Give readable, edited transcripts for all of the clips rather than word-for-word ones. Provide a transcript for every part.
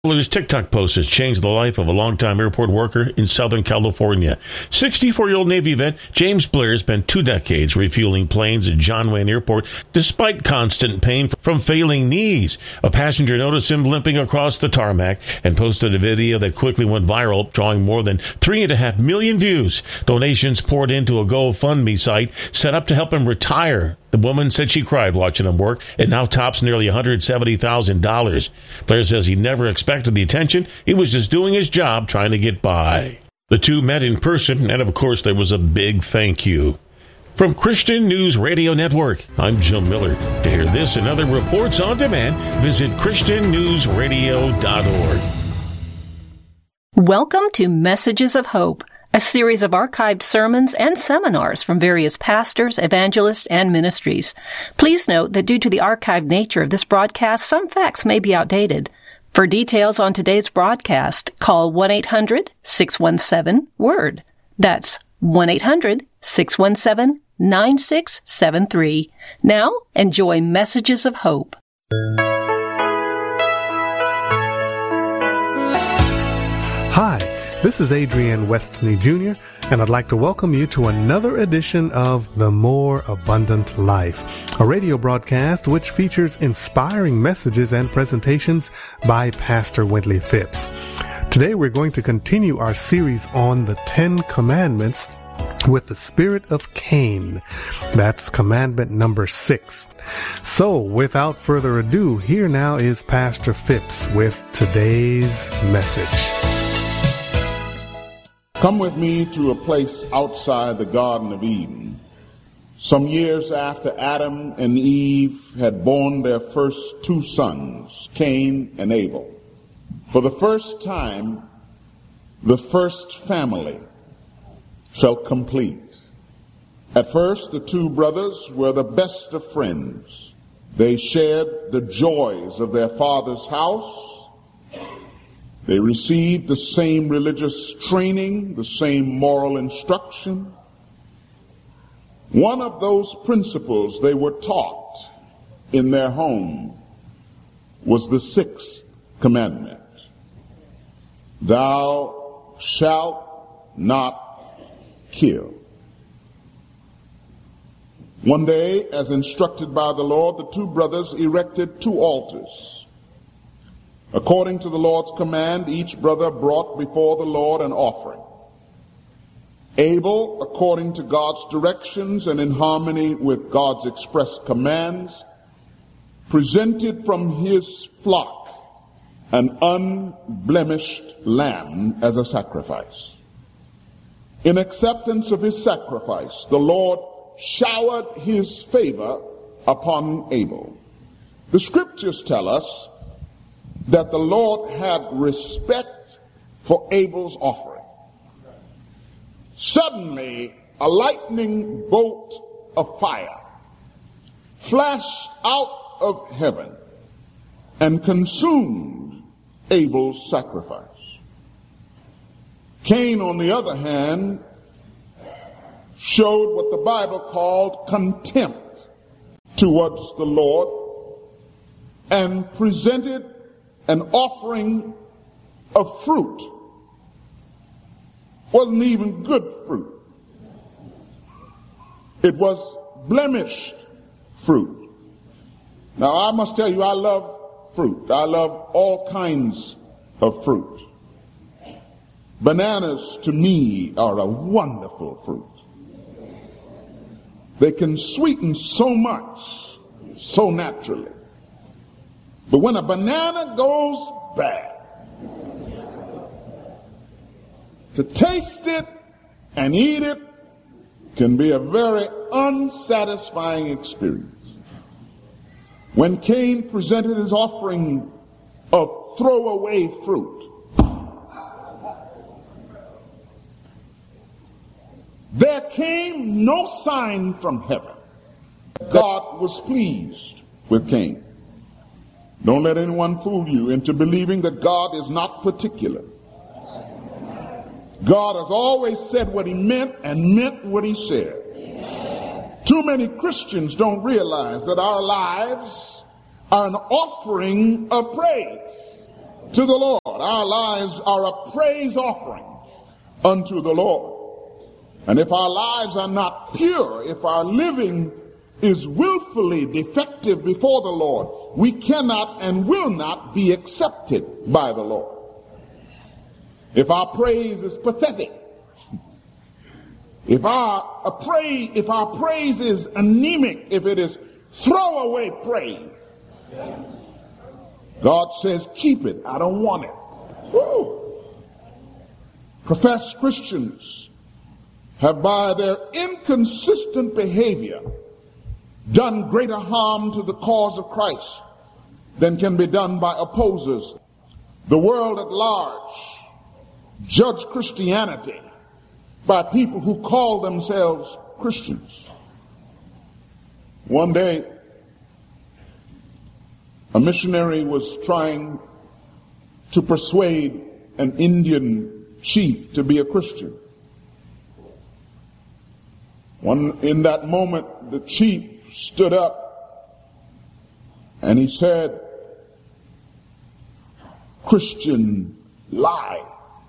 His TikTok post has changed the life of a longtime airport worker in Southern California. 64-year-old Navy vet James Blair spent 2 decades refueling planes at John Wayne Airport despite constant pain from failing knees. A passenger noticed him limping across the tarmac and posted a video that quickly went viral, drawing more than 3.5 million views. Donations poured into a GoFundMe site set up to help him retire. The woman said she cried watching him work. It now tops nearly $170,000. Blair says he never expected the attention. He was just doing his job, trying to get by. The two met in person, and of course there was a big thank you. From Christian News Radio Network, I'm Jim Miller. To hear this and other reports on demand, visit ChristianNewsRadio.org. Welcome to Messages of Hope, a series of archived sermons and seminars from various pastors, evangelists, and ministries. Please note that due to the archived nature of this broadcast, some facts may be outdated. For details on today's broadcast, call 1-800-617-WORD. That's 1-800-617-9673. Now, enjoy Messages of Hope. Hi, this is Adrian Westney Jr., and I'd like to welcome you to another edition of The More Abundant Life, a radio broadcast which features inspiring messages and presentations by Pastor Wintley Phipps. Today we're going to continue our series on the 10 Commandments with the spirit of Cain. That's commandment number 6. So, without further ado, here now is Pastor Phipps with today's message. Come with me to a place outside the Garden of Eden. Some years after Adam and Eve had borne their first 2 sons, Cain and Abel. For the first time, the first family felt complete. At first, the 2 brothers were the best of friends. They shared the joys of their father's house. They received the same religious training, the same moral instruction. One of those principles they were taught in their home was the 6th commandment. Thou shalt not kill. One day, as instructed by the Lord, the 2 brothers erected 2 altars. According to the Lord's command, each brother brought before the Lord an offering. Abel, according to God's directions and in harmony with God's express commands, presented from his flock an unblemished lamb as a sacrifice. In acceptance of his sacrifice, the Lord showered his favor upon Abel. The scriptures tell us that the Lord had respect for Abel's offering. Suddenly, a lightning bolt of fire flashed out of heaven and consumed Abel's sacrifice. Cain, on the other hand, showed what the Bible called contempt towards the Lord and presented an offering of fruit. Wasn't even good fruit. It was blemished fruit. Now I must tell you, I love fruit. I love all kinds of fruit. Bananas to me are a wonderful fruit. They can sweeten so much, so naturally. But when a banana goes bad, to taste it and eat it can be a very unsatisfying experience. When Cain presented his offering of throwaway fruit, there came no sign from heaven. God was pleased with Cain. Don't let anyone fool you into believing that God is not particular. God has always said what he meant and meant what he said. Too many Christians don't realize that our lives are an offering of praise. to the Lord. Our lives are a praise offering unto the Lord. And if our lives are not pure, if our living is willfully defective before the Lord, we cannot and will not be accepted by the Lord. If our praise is pathetic, if our praise is anemic, if it is throwaway praise, God says, keep it. I don't want it. Woo. Professed Christians have, by their inconsistent behavior, done greater harm to the cause of Christ than can be done by opposers. The world at large judge Christianity by people who call themselves Christians. One day, a missionary was trying to persuade an Indian chief to be a Christian. In that moment, the chief stood up and he said, Christian lie,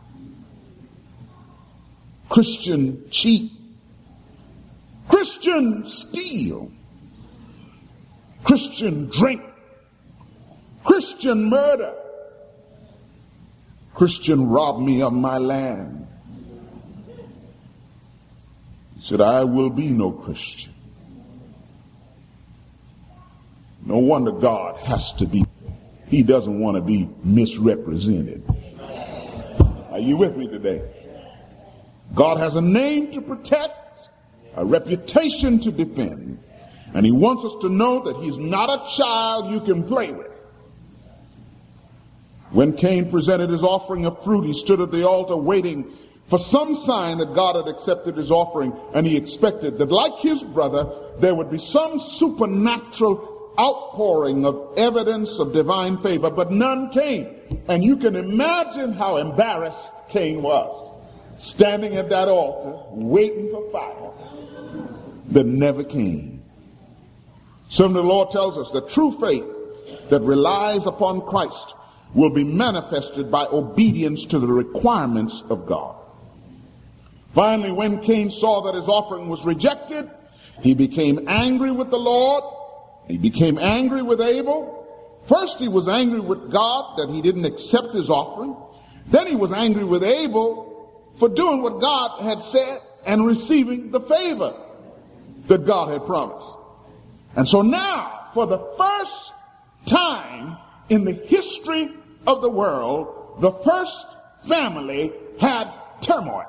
Christian cheat, Christian steal, Christian drink, Christian murder, Christian rob me of my land. He said, I will be no Christian. No wonder God has to be. He doesn't want to be misrepresented. Are you with me today? God has a name to protect, a reputation to defend, and he wants us to know that he's not a child you can play with. When Cain presented his offering of fruit, he stood at the altar waiting for some sign that God had accepted his offering, and he expected that, like his brother, there would be some supernatural outpouring of evidence of divine favor, but none came. And you can imagine how embarrassed Cain was, standing at that altar, waiting for fire that never came. Certainly the Lord tells us that true faith that relies upon Christ will be manifested by obedience to the requirements of God. Finally, when Cain saw that his offering was rejected, he became angry with the Lord. He became angry with Abel. First, he was angry with God that he didn't accept his offering. Then he was angry with Abel for doing what God had said and receiving the favor that God had promised. And so now, for the first time in the history of the world, the first family had turmoil.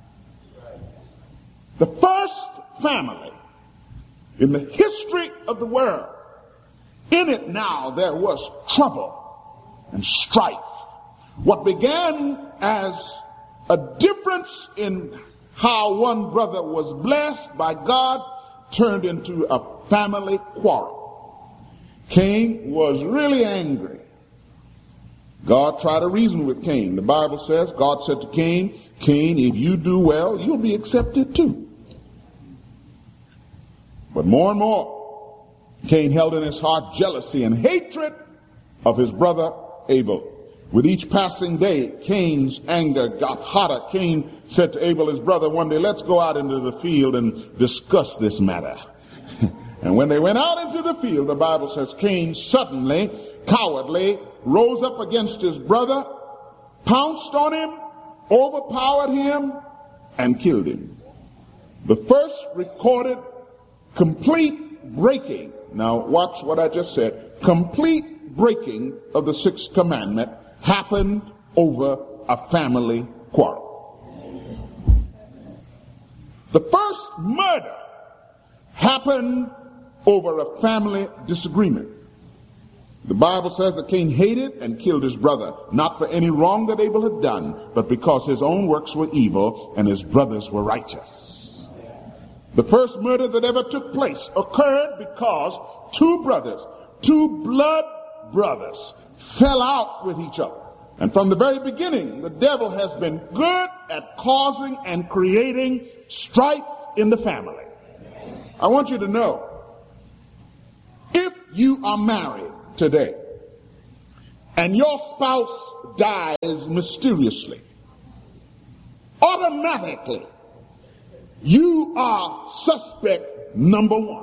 The first family in the history of the world. In it now there was trouble and strife. What began as a difference in how one brother was blessed by God turned into a family quarrel. Cain was really angry. God tried to reason with Cain. The Bible says, God said to Cain, Cain, if you do well, you'll be accepted too. But more and more, Cain held in his heart jealousy and hatred of his brother Abel. With each passing day, Cain's anger got hotter. Cain said to Abel, his brother, one day, let's go out into the field and discuss this matter. And when they went out into the field, the Bible says, Cain suddenly, cowardly, rose up against his brother, pounced on him, overpowered him, and killed him. The first recorded complete breaking, now watch what I just said, complete breaking of the sixth commandment happened over a family quarrel. The first murder happened over a family disagreement. The Bible says that Cain hated and killed his brother, not for any wrong that Abel had done, but because his own works were evil and his brothers were righteous. The first murder that ever took place occurred because two brothers, two blood brothers, fell out with each other. And from the very beginning, the devil has been good at causing and creating strife in the family. I want you to know, if you are married today and your spouse dies mysteriously, automatically you are suspect number one.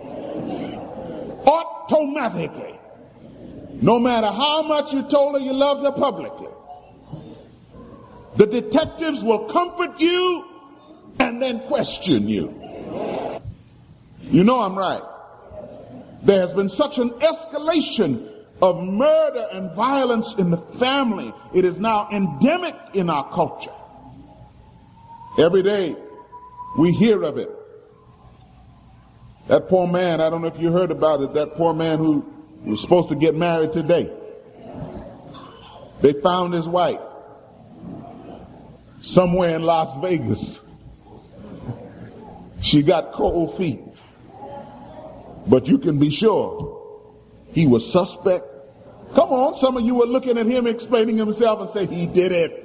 Automatically. No matter how much you told her you loved her publicly, the detectives will comfort you and then question you. You know I'm right. There has been such an escalation of murder and violence in the family. It is now endemic in our culture. Every day we hear of it. That poor man, I don't know if you heard about it, that poor man who was supposed to get married today. They found his wife somewhere in Las Vegas. She got cold feet. But you can be sure he was suspect. Come on, some of you were looking at him explaining himself and say he did it.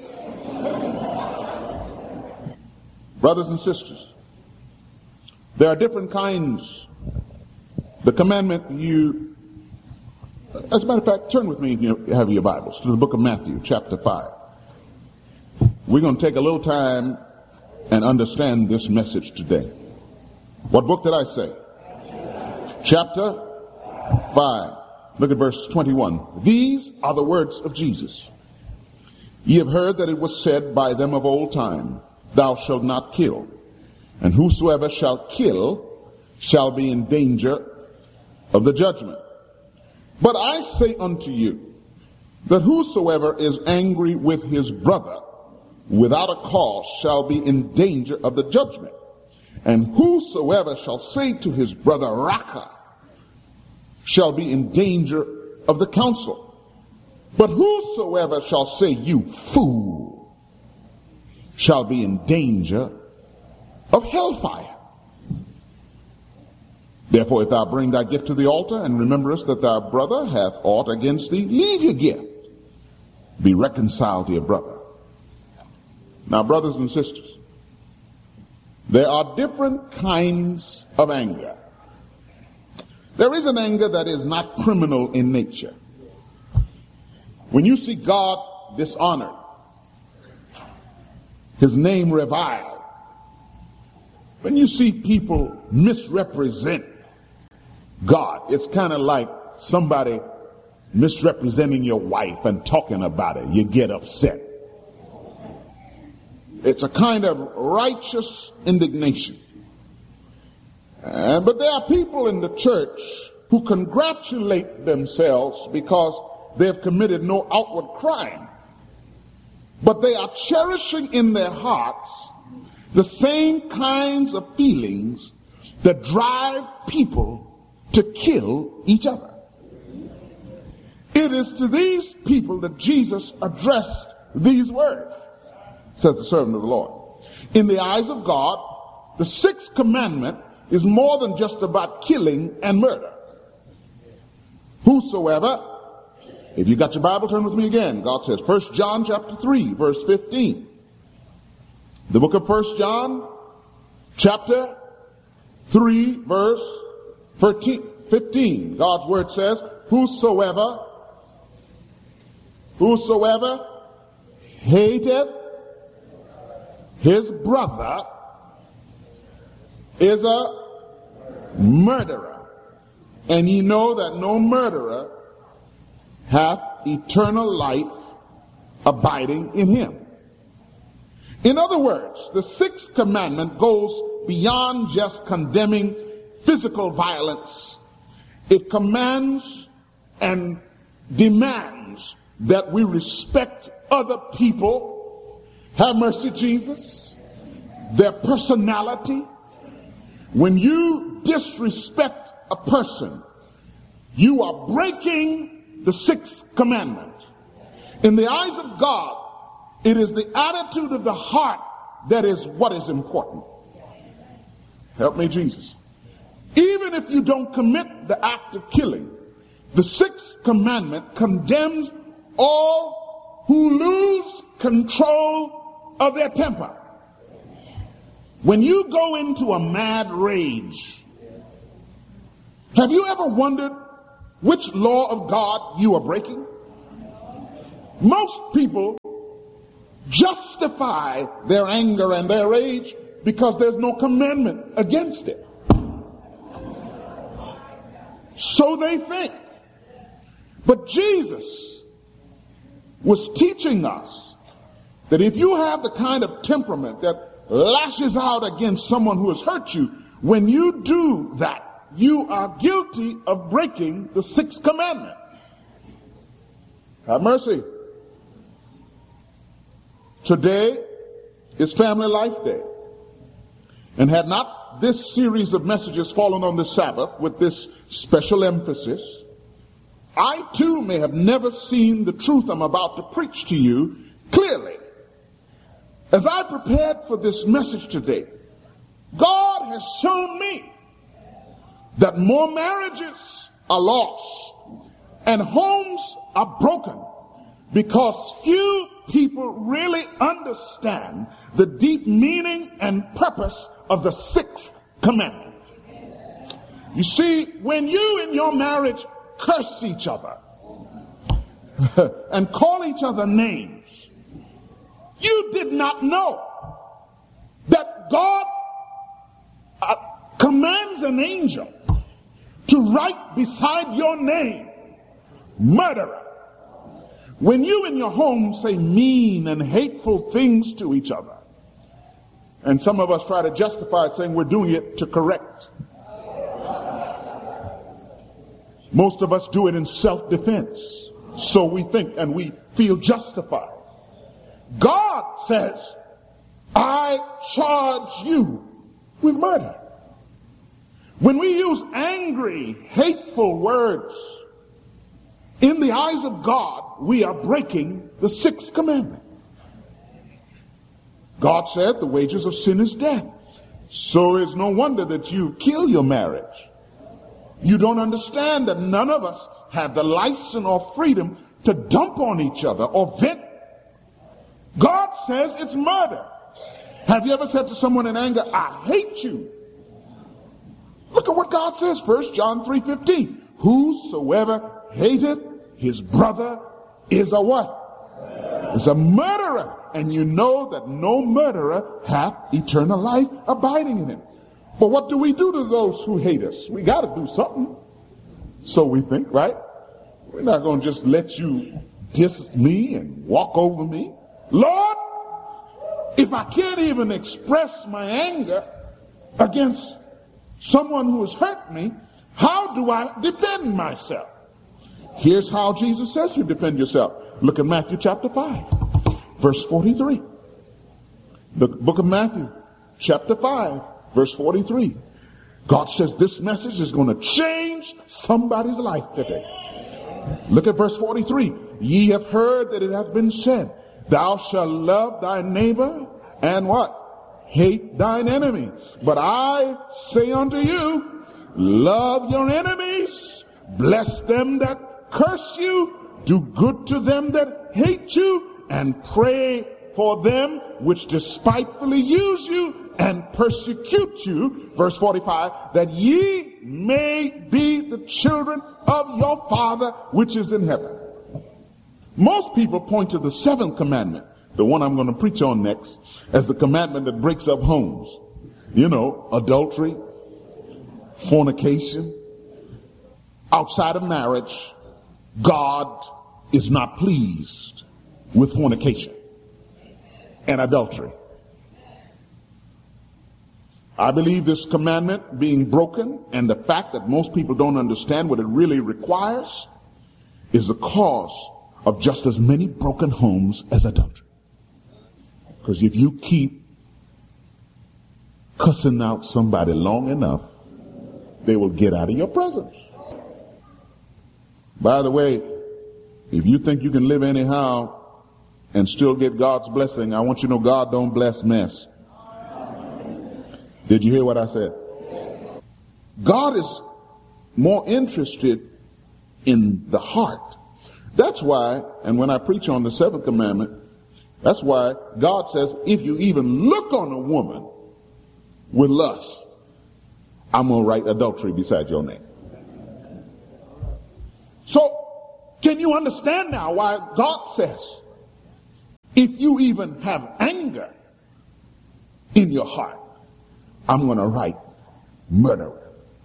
Brothers and sisters, there are different kinds. The commandment as a matter of fact, turn with me if you have your Bibles to the book of Matthew, chapter 5. We're going to take a little time and understand this message today. What book did I say? Chapter 5. Look at verse 21. These are the words of Jesus. Ye have heard that it was said by them of old time, Thou shalt not kill, and whosoever shall kill shall be in danger of the judgment. But I say unto you, that whosoever is angry with his brother without a cause shall be in danger of the judgment. And whosoever shall say to his brother, Raka, shall be in danger of the council. But whosoever shall say, You fool, shall be in danger of hellfire. Therefore, if thou bring thy gift to the altar, and rememberest that thy brother hath aught against thee, leave your gift. Be reconciled to your brother. Now, brothers and sisters, there are different kinds of anger. There is an anger that is not criminal in nature. When you see God dishonored, his name reviled, when you see people misrepresent God, it's kind of like somebody misrepresenting your wife and talking about it. You get upset. It's a kind of righteous indignation. But there are people in the church who congratulate themselves because they have committed no outward crime. But they are cherishing in their hearts the same kinds of feelings that drive people to kill each other. It is to these people that Jesus addressed these words, says the servant of the Lord. In the eyes of God, the sixth commandment is more than just about killing and murder. Whosoever, if you got your Bible, turn with me again. God says, 1 John chapter 3, verse 15. The book of 1 John chapter 3, verse 15. God's word says, Whosoever hateth his brother is a murderer. And ye know that no murderer hath eternal life abiding in him. In other words, the sixth commandment goes beyond just condemning physical violence. It commands and demands that we respect other people. Have mercy, Jesus. Their personality. When you disrespect a person, you are breaking the sixth commandment. In the eyes of God, it is the attitude of the heart that is what is important. Help me, Jesus. Even if you don't commit the act of killing, the sixth commandment condemns all who lose control of their temper. When you go into a mad rage, have you ever wondered which law of God you are breaking? Most people justify their anger and their rage because there's no commandment against it. So they think. But Jesus was teaching us that if you have the kind of temperament that lashes out against someone who has hurt you, when you do that, you are guilty of breaking the sixth commandment. Have mercy. Today is Family Life Day. And had not this series of messages fallen on the Sabbath with this special emphasis, I too may have never seen the truth I'm about to preach to you clearly. As I prepared for this message today, God has shown me that more marriages are lost and homes are broken because few people really understand the deep meaning and purpose of the sixth commandment. You see, when you in your marriage curse each other and call each other names, you did not know that God commands an angel to write beside your name, murderer. When you in your home say mean and hateful things to each other, and some of us try to justify it saying we're doing it to correct. Most of us do it in self-defense. So we think and we feel justified. God says, I charge you with murder. When we use angry, hateful words, in the eyes of God, we are breaking the sixth commandment. God said the wages of sin is death. So it's no wonder that you kill your marriage. You don't understand that none of us have the license or freedom to dump on each other or vent. God says it's murder. Have you ever said to someone in anger, I hate you? Look at what God says, 1 John 3:15. Whosoever hateth his brother is a what? Is a murderer. And you know that no murderer hath eternal life abiding in him. But what do we do to those who hate us? We got to do something. So we think, right? We're not going to just let you diss me and walk over me. Lord, if I can't even express my anger against someone who has hurt me, how do I defend myself? Here's how Jesus says you defend yourself. Look at Matthew chapter 5, verse 43. The book of Matthew, chapter 5, verse 43. God says this message is going to change somebody's life today. Look at verse 43. Ye have heard that it hath been said, thou shalt love thy neighbor and what? Hate thine enemy. But I say unto you, love your enemies, bless them that curse you, do good to them that hate you, and pray for them which despitefully use you and persecute you. Verse 45, that ye may be the children of your Father which is in heaven. Most people point to the seventh commandment, the one I'm going to preach on next, as the commandment that breaks up homes. You know, adultery, fornication. Outside of marriage, God is not pleased with fornication and adultery. I believe this commandment being broken and the fact that most people don't understand what it really requires is the cause of just as many broken homes as adultery. Because if you keep cussing out somebody long enough, they will get out of your presence. By the way, if you think you can live anyhow and still get God's blessing, I want you to know God don't bless mess. Did you hear what I said? God is more interested in the heart. That's why, and when I preach on the seventh commandment, that's why God says, if you even look on a woman with lust, I'm going to write adultery beside your name. So, Can you understand now why God says, if you even have anger in your heart, I'm going to write murderer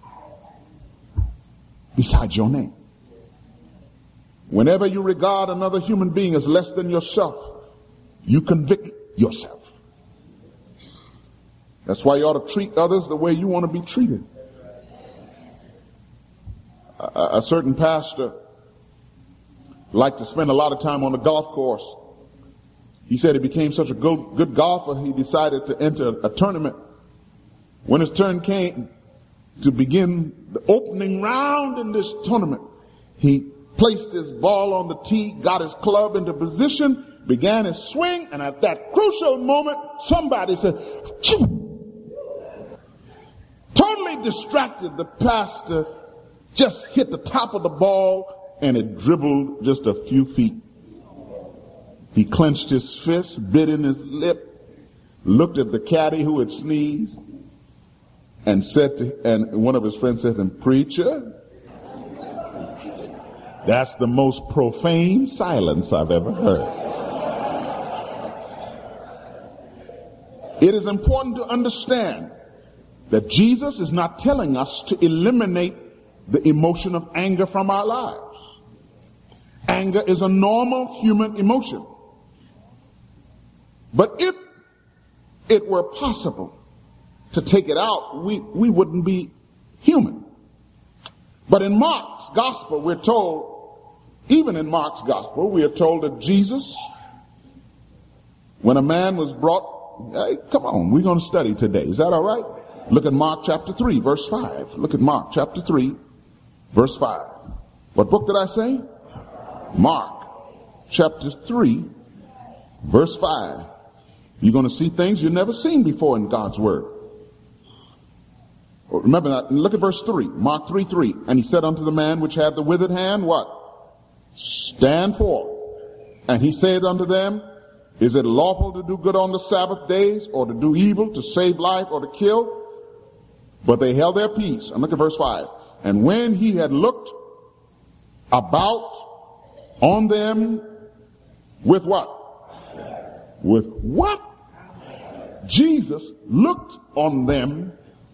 beside your name. Whenever you regard another human being as less than yourself, you convict yourself. That's why you ought to treat others the way you want to be treated. A certain pastor liked to spend a lot of time on the golf course. He said he became such a good golfer, he decided to enter a tournament. When his turn came to begin the opening round in this tournament, he placed his ball on the tee, got his club into position, began his swing, and at that crucial moment, somebody said, "Choo!" Totally distracted, the pastor just hit the top of the ball and it dribbled just a few feet. He clenched his fist, bit in his lip, looked at the caddy who had sneezed, and one of his friends said to him, "Preacher, that's the most profane silence I've ever heard." It is important to understand that Jesus is not telling us to eliminate the emotion of anger from our lives. Anger is a normal human emotion. But if it were possible to take it out, we wouldn't be human. But in Mark's gospel, we're told, even in Mark's gospel, we are told that Jesus, when a man was brought, hey, come on, we're going to study today. Is that all right? Look at Mark chapter 3, verse 5. Look at Mark chapter 3, verse 5. What book did I say? Mark chapter 3, verse 5. You're going to see things you've never seen before in God's word. Remember that. Look at verse 3. Mark 3:3. And he said unto the man which had the withered hand, what? Stand forth. And he said unto them, is it lawful to do good on the Sabbath days, or to do evil, to save life, or to kill? But they held their peace. And look at verse 5. And when he had looked about on them with what? With what? Jesus looked on them,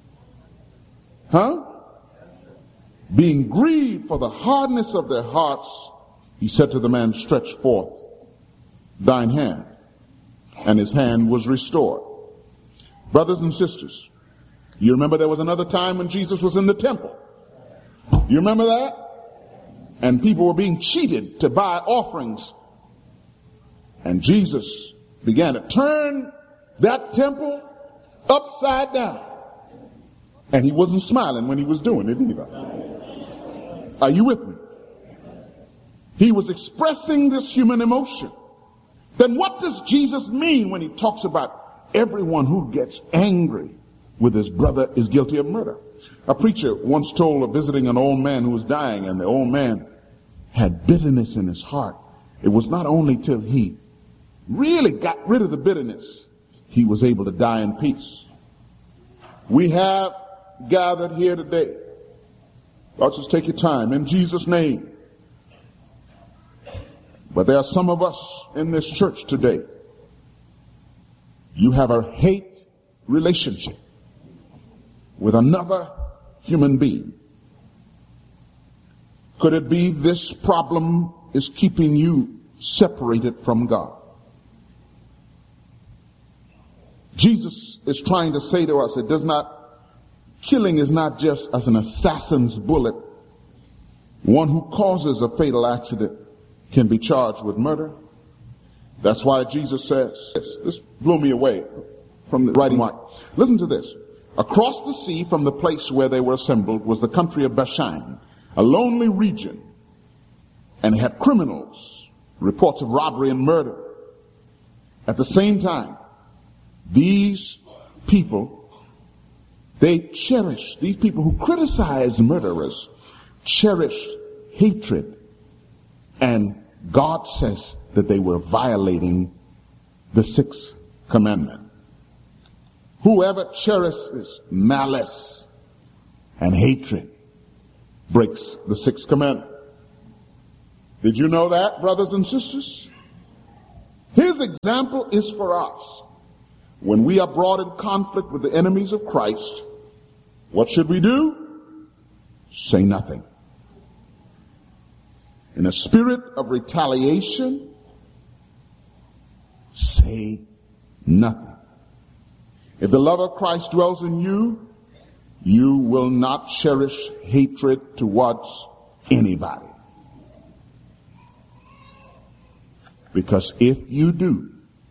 being grieved for the hardness of their hearts, he said to the man, stretch forth thine hand. And his hand was restored. Brothers and sisters, you remember there was another time when Jesus was in the temple. You remember that? And people were being cheated to buy offerings. And Jesus began to turn that temple upside down. And he wasn't smiling when he was doing it either. Are you with me? He was expressing this human emotion. Then what does Jesus mean when he talks about everyone who gets angry with his brother is guilty of murder? A preacher once told of visiting an old man who was dying, and the old man had bitterness in his heart. It was not only till he really got rid of the bitterness, he was able to die in peace. We have gathered here today. Let's just take your time in Jesus' name. But there are some of us in this church today. You have a hate relationship with another human being. Could it be this problem is keeping you separated from God? Jesus is trying to say to us, killing is not just as an assassin's bullet. One who causes a fatal accident can be charged with murder. That's why Jesus says, this blew me away from the writing. Listen to this. Across the sea from the place where they were assembled was the country of Bashan, a lonely region, and it had criminals, reports of robbery and murder. At the same time, these people who criticized murderers, cherished hatred, and God says that they were violating the sixth commandment. Whoever cherishes malice and hatred breaks the sixth commandment. Did you know that, brothers and sisters? His example is for us. When we are brought in conflict with the enemies of Christ, what should we do? Say nothing. In a spirit of retaliation, say nothing. If the love of Christ dwells in you, you will not cherish hatred towards anybody. Because if you do,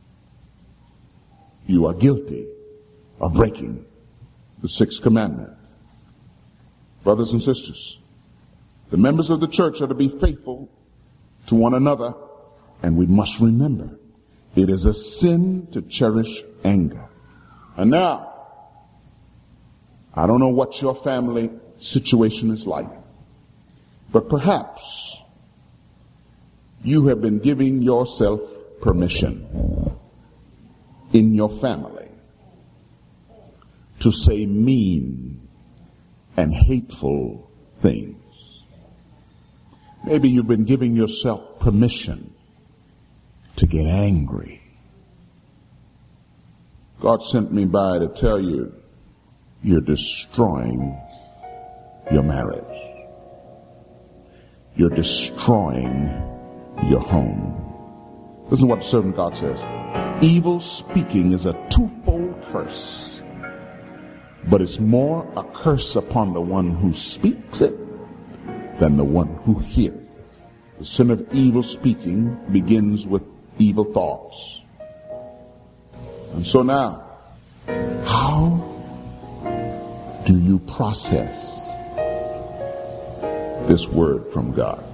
you are guilty of breaking the sixth commandment. Brothers and sisters, the members of the church are to be faithful to one another, and we must remember it is a sin to cherish anger. And now, I don't know what your family situation is like, but perhaps you have been giving yourself permission in your family to say mean and hateful things. Maybe you've been giving yourself permission to get angry. God sent me by to tell you you're destroying your marriage. You're destroying your home. Listen to what the servant of God says. Evil speaking is a twofold curse, but it's more a curse upon the one who speaks it than the one who hears it. The sin of evil speaking begins with evil thoughts. And so now, how do you process this word from God?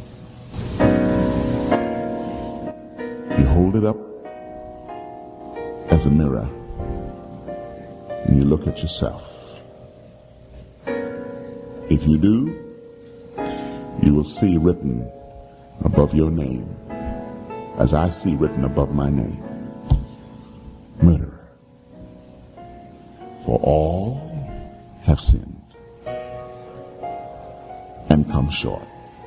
You hold it up as a mirror and you look at yourself. If you do, you will see written above your name, as I see written above my name, murderer. For all have sinned and come short.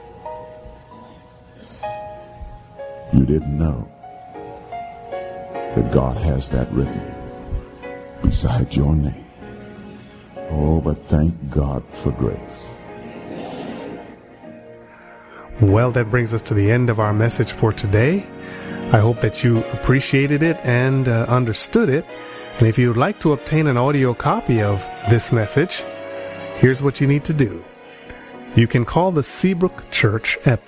You didn't know that God has that written beside your name. Oh, but thank God for grace. Well, that brings us to the end of our message for today. I hope that you appreciated it and understood it. And if you'd like to obtain an audio copy of this message, here's what you need to do. You can call the Seabrook Church at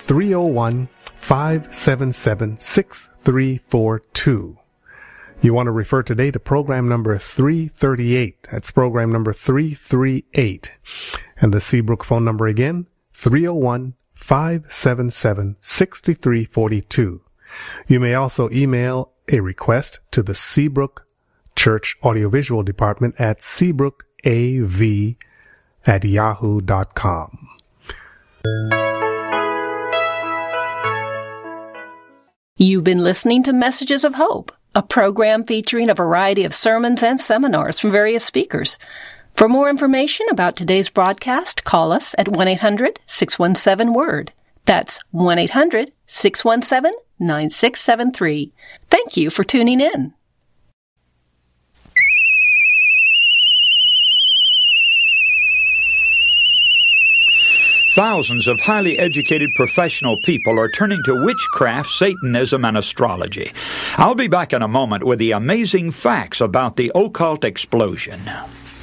301-577-6342. You want to refer today to program number 338. That's program number 338. And the Seabrook phone number again, 301-577-6342. You may also email a request to the Seabrook Church Audiovisual Department at seabrookav@yahoo.com. You've been listening to Messages of Hope, a program featuring a variety of sermons and seminars from various speakers. For more information about today's broadcast, call us at 1-800-617-WORD. That's 1-800-617-9673. Thank you for tuning in. Thousands of highly educated professional people are turning to witchcraft, Satanism, and astrology. I'll be back in a moment with the amazing facts about the occult explosion.